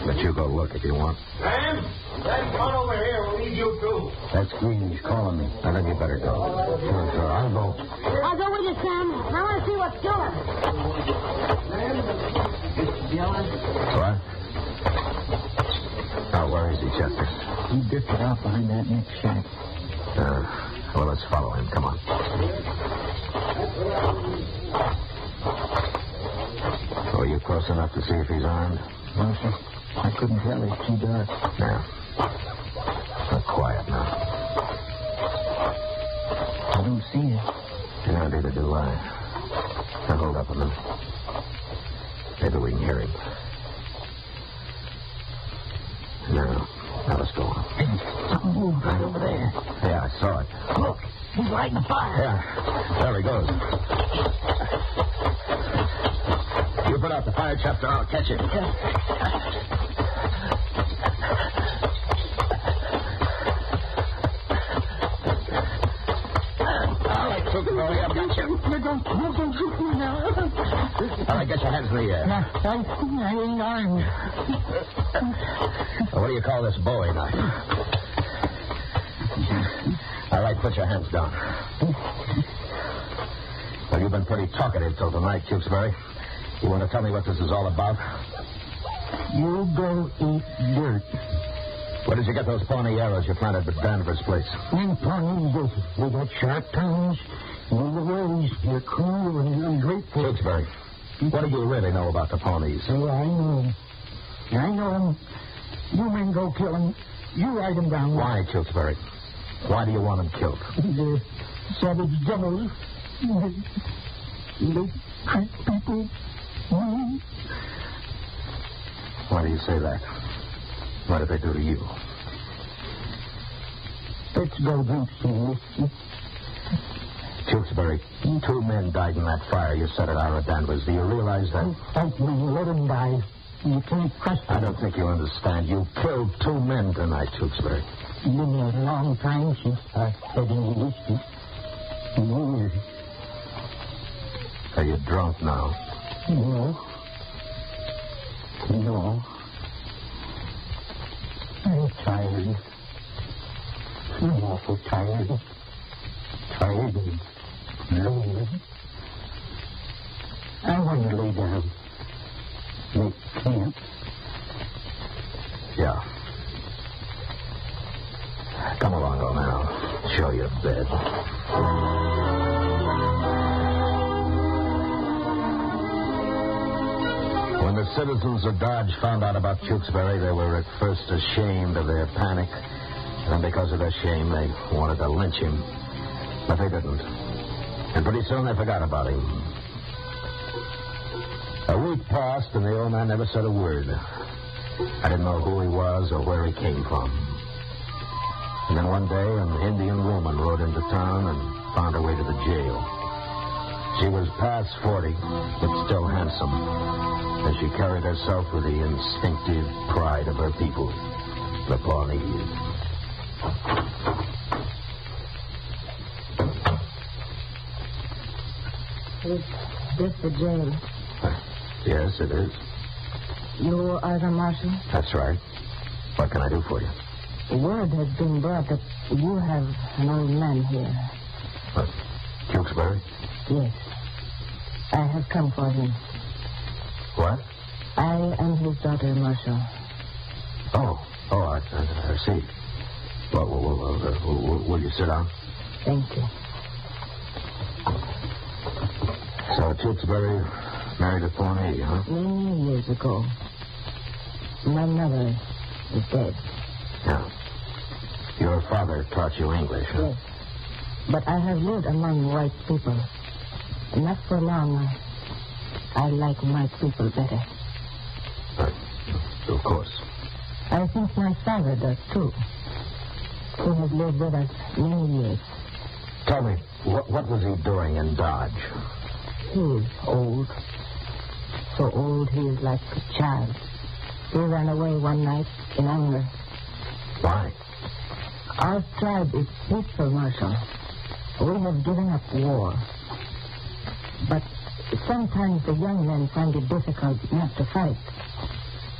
But you go look if you want. Sam? Come over here. We need you, too. That's Green. He's calling me. Now, then you better go. Sure. I'll go. I'll go with you, Sam. I want to see what's doing. What? Oh, where is he, Chester? He drifted out behind that next shack. Well, let's follow him. Come on. Are you close enough to see if he's armed? No, sir. I couldn't tell. It's too dark. Yeah. Quiet now. I don't see it. Yeah, neither do I. Now, hold up a minute. Maybe we can hear him. Now let's go on. Something moved right over there. Yeah, I saw it. Look, he's lighting a fire. Yeah, there he goes. You put out the fire, Chester. I'll catch it. All right, Tewksbury, I've got you. Don't shoot me now. All right, get your hands in the air. I ain't armed. What do you call this Bowie knife? All right, put your hands down. Well, you've been pretty talkative till tonight, Tewksbury. You want to tell me what this is all about? You go eat dirt. Where did you get those Pawnee arrows you planted at Danvers' place? Them Pawnees, they got sharp tongues. In the ways, they're cruel and ungrateful. Tewksbury, what do you really know about the Pawnees? Oh, I know them. You men go kill them. You write them down. Why, Tewksbury? Why do you want them killed? They're savage devils. They treat people. Why do you say that? What did they do to you? Let's go drink some whiskey. Tewksbury, 2 men died in that fire you set at Ira Danvers. Do you realize that? Fight me, let them die. You can't trust them. I don't think you understand. You killed 2 men tonight, Tewksbury. It's been a long time since I had any whiskey. Years. Are you drunk now? No. I'm tired. I'm awful tired. Tired and lonely. I want to lay down. Make camp. Yeah. Come along, old man. I'll show you a bed. When the citizens of Dodge found out about Tewksbury, they were at first ashamed of their panic. And because of their shame, they wanted to lynch him. But they didn't. And pretty soon they forgot about him. A week passed, and the old man never said a word. I didn't know who he was or where he came from. And then one day, an Indian woman rode into town and found her way to the jail. She was past 40, but still handsome. And she carried herself with the instinctive pride of her people, the Pawnees. Is this the jail? Yes, it is. You are the marshal? That's right. What can I do for you? Word has been brought that you have an old man here. What? Tewksbury? Yes. I have come for him. What? I am his daughter, Marshal. I see. Well, will you sit down? Thank you. So Tewksbury married a Pawnee, huh? Many years ago. My mother is dead. Yeah. Your father taught you English, huh? Yes. But I have lived among white people. Not for long. I like my people better. Of course. I think my father does, too. He has lived with us many years. Tell me, what was he doing in Dodge? He is old. So old he is like a child. He ran away one night in anger. Why? Our tribe is peaceful, Marshal. We have given up war. But sometimes the young men find it difficult not to fight.